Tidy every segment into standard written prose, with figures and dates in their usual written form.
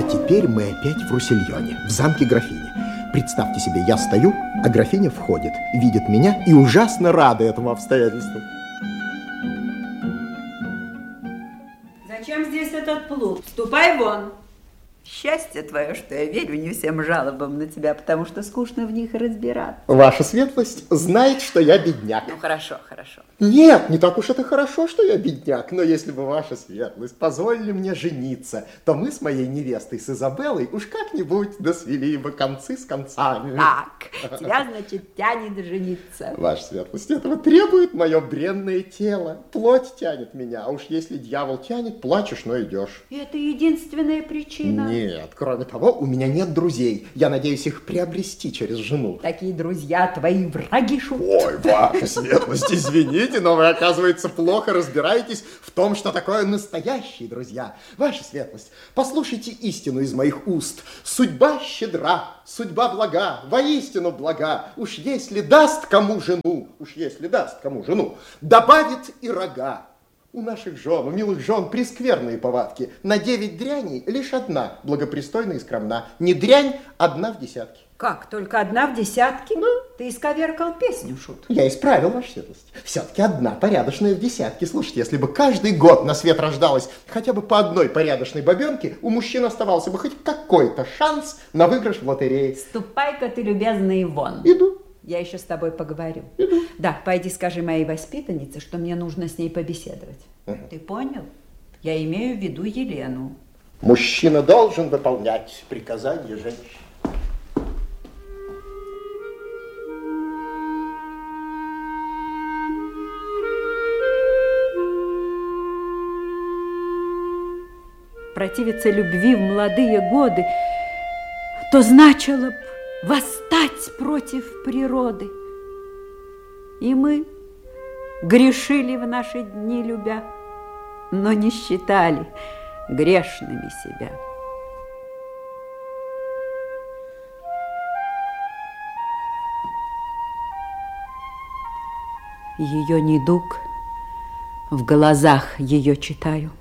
Теперь мы опять в Руссельоне, в замке графини. Представьте себе, я стою, а графиня входит, видит меня и ужасно рада этому обстоятельству. Зачем здесь этот плут? Ступай вон. Счастье твое, что я верю не всем жалобам на тебя, потому что скучно в них разбираться. Ваша светлость знает, что я бедняк. Ну, хорошо, хорошо. Нет, не так уж это хорошо, что я бедняк, но если бы ваша светлость позволили мне жениться, то мы с моей невестой, с Изабеллой, уж как-нибудь досвели бы концы с концами. Так, тебя, значит, тянет жениться. Ваша светлость, этого требует мое бренное тело. Плоть тянет меня, а уж если дьявол тянет, плачешь, но идешь. И это единственная причина? Нет, кроме того, у меня нет друзей. Я надеюсь их приобрести через жену. Такие друзья твои враги шут. Ой, ваша светлость, извините, но вы, оказывается, плохо разбираетесь в том, что такое настоящие друзья. Ваша светлость, послушайте истину из моих уст. Судьба щедра, судьба блага, воистину блага. Уж если даст кому жену, добавит и рога. У наших жен, у милых жен прескверные повадки. На 9 дряней лишь одна благопристойна и скромна. Не дрянь, одна в десятке. Как, только одна в десятке? Да. Ты исковеркал песню, шут. Я исправил, ваша светлость. Все-таки одна порядочная в десятке. Слушайте, если бы каждый год на свет рождалось хотя бы по одной порядочной бабенке, у мужчин оставался бы хоть какой-то шанс на выигрыш в лотерее. Ступай-ка ты, любезный, вон. Иду. Я еще с тобой поговорю. Иду. Да, пойди скажи моей воспитаннице, что мне нужно с ней побеседовать. Ты понял? Я имею в виду Елену. Мужчина должен выполнять приказания женщин. Противиться любви в молодые годы, то значило б восстать против природы. И мы грешили в наши дни, любя, но не считали грешными себя. Ее недуг в глазах ее читаю.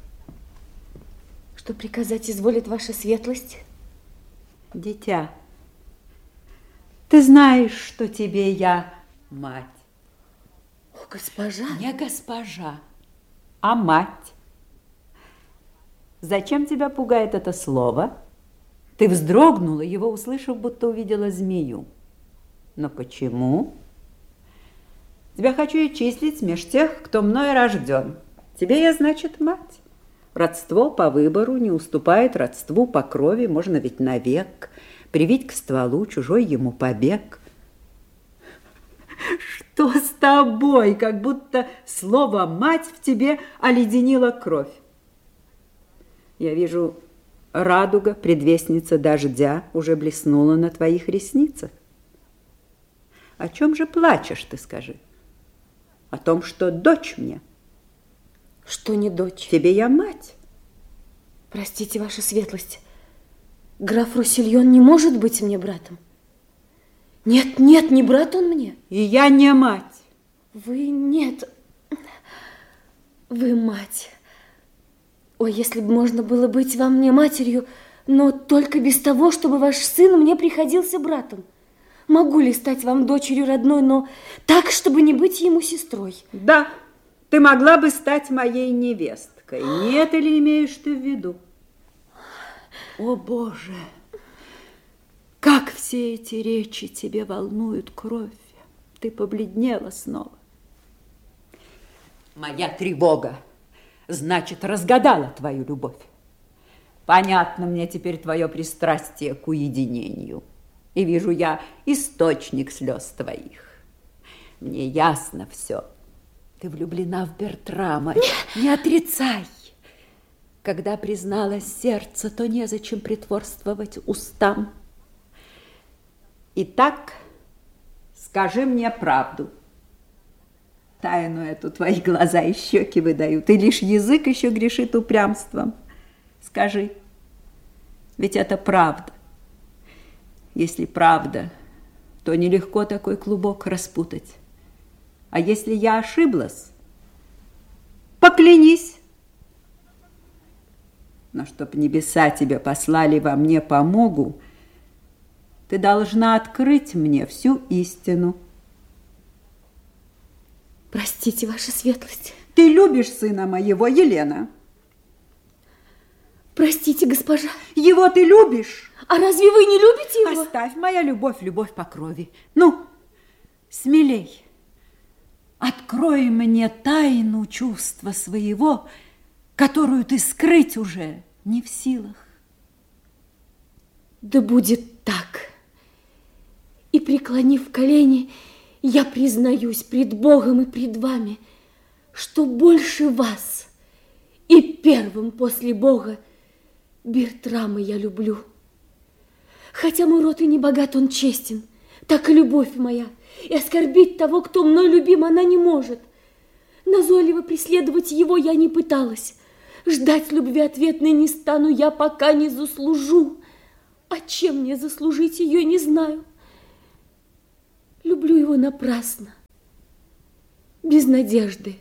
Что приказать изволит ваша светлость? Дитя, ты знаешь, что тебе я мать. О, госпожа. Не госпожа, а мать. Зачем тебя пугает это слово? Ты вздрогнула, его услышав, будто увидела змею. Но почему? Тебя хочу я числить меж тех, кто мною рожден. Тебе я, значит, мать. Родство по выбору не уступает родству по крови, можно ведь навек привить к стволу чужой ему побег. Что с тобой? Как будто слово «мать» в тебе оледенило кровь. Я вижу, радуга, предвестница дождя, уже блеснула на твоих ресницах. О чем же плачешь, ты скажи? О том, что дочь мне. Что не дочь? Тебе я мать. Простите, ваша светлость, граф Руссельон не может быть мне братом. Нет, нет, не брат он мне. И я не мать. Вы нет. Вы мать. Ой, если бы можно было быть вам мне матерью, но только без того, чтобы ваш сын мне приходился братом. Могу ли стать вам дочерью родной, но так, чтобы не быть ему сестрой? Да, ты могла бы стать моей невесткой. Не это ли имеешь ты в виду? О, Боже! Как все эти речи тебе волнуют кровь. Ты побледнела снова. Моя тревога, значит, разгадала твою любовь. Понятно мне теперь твое пристрастие к уединению. И вижу я источник слез твоих. Мне ясно все. Ты влюблена в Бертрама. Не отрицай. Когда призналось сердце, то незачем притворствовать устам. Итак, скажи мне правду. Тайну эту твои глаза и щеки выдают, и лишь язык еще грешит упрямством. Скажи, ведь это правда. Если правда, то нелегко такой клубок распутать. А если я ошиблась, поклянись. Но чтоб небеса тебе послали во мне помогу, ты должна открыть мне всю истину. Простите, ваша светлость. Ты любишь сына моего, Елена? Простите, госпожа. Его ты любишь? А разве вы не любите его? Оставь, моя любовь, любовь по крови. Ну, смелей. Открой мне тайну чувства своего, которую ты скрыть уже не в силах. Да будет так. И, преклонив колени, я признаюсь пред Богом и пред вами, что больше вас и первым после Бога Бертрама я люблю. Хотя мой род и не богат, он честен, так и любовь моя, и оскорбить того, кто мной любим, она не может. Назойливо преследовать его я не пыталась. Ждать любви ответной не стану я, пока не заслужу. А чем мне заслужить ее, не знаю. Люблю его напрасно, без надежды.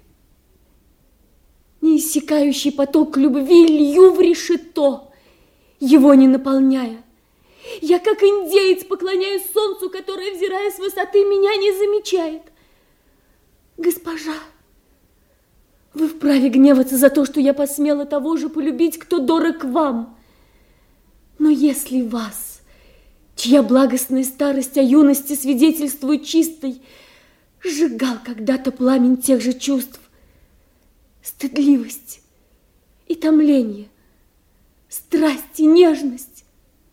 Неиссякающий поток любви лью в решето, его не наполняя. Я, как индеец, поклоняюсь солнцу, которое, взирая с высоты, меня не замечает. Госпожа, вы вправе гневаться за то, что я посмела того же полюбить, кто дорог вам. Но если вас, чья благостная старость о юности свидетельствует чистой, сжигал когда-то пламень тех же чувств, стыдливость и томление, страсть и нежность,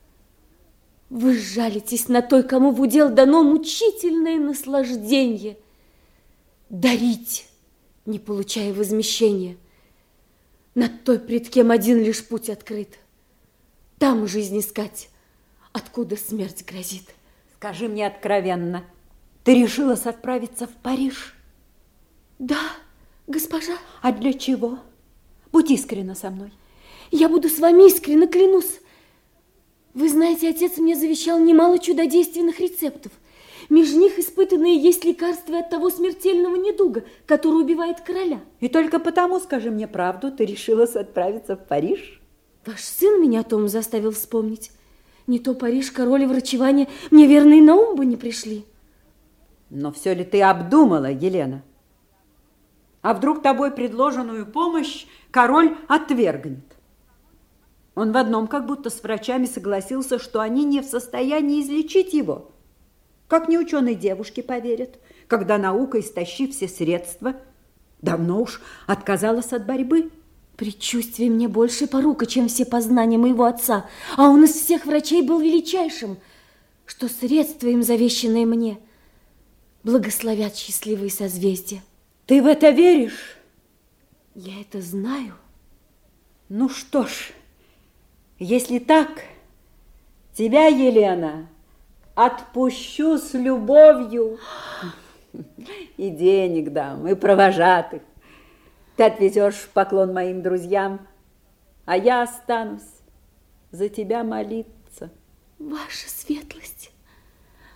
вы сжалитесь на той, кому в удел дано мучительное наслаждение дарить, не получая возмещения, над той, пред кем один лишь путь открыт, там жизнь искать, откуда смерть грозит. Скажи мне откровенно, ты решилась отправиться в Париж? Да, госпожа. А для чего? Будь искренна со мной. Я буду с вами искренна, клянусь. Вы знаете, отец мне завещал немало чудодейственных рецептов. Между них испытанные есть лекарства от того смертельного недуга, который убивает короля. И только потому, скажи мне правду, ты решилась отправиться в Париж? Ваш сын меня о том заставил вспомнить. Не то Париж, король и врачевание мне, верно, и на ум бы не пришли. Но все ли ты обдумала, Елена? А вдруг тобой предложенную помощь король отвергнет? Он в одном как будто с врачами согласился, что они не в состоянии излечить его. Как неученой девушке поверят, когда наука, истощив все средства, давно уж отказалась от борьбы. Предчувствие мне больше порука, чем все познания моего отца, а он из всех врачей был величайшим, что средства им завещанные мне благословят счастливые созвездия. Ты в это веришь? Я это знаю. Ну что ж, если так, тебя, Елена, отпущу с любовью. И денег дам, и провожатых. Ты отвезешь поклон моим друзьям, а я останусь за тебя молиться. Ваша светлость.